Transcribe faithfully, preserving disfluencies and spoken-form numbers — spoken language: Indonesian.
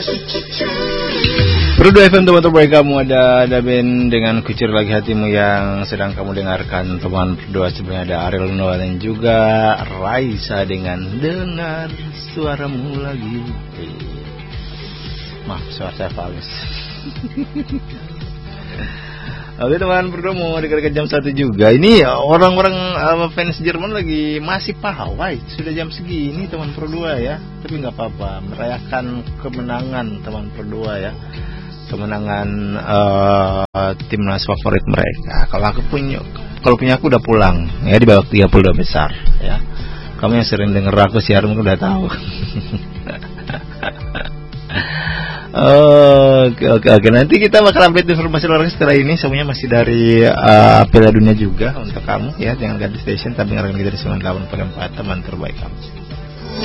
Berdua F M teman terbaik kamu, ada ada band dengan Kucur Lagi Hatimu yang sedang kamu dengarkan. Teman berdua sebenarnya ada Ariel Noah dan juga Raisa dengan Dengar Suaramu Lagi. Maaf, suara saya fals. Oke teman berdua, mau dekat-dekat jam satu juga. Ini orang-orang uh, fans Jerman lagi masih pawai. Sudah jam segini teman berdua ya. Tapi nggak apa-apa, merayakan kemenangan teman berdua ya. Kemenangan uh, timnas favorit mereka. Kalau aku punya, kalau punya aku udah pulang ya, di bawah tiga puluh dua besar ya. Kamu yang sering denger aku siar mungkin udah tahu. Oke oke oke, nanti kita bakal update informasi luar setelah ini. Semuanya masih dari uh, Piala Dunia juga untuk kamu ya. Jangan ganti station, tapi dengarkan kita di sembilan puluh delapan koma empat teman terbaik kamu.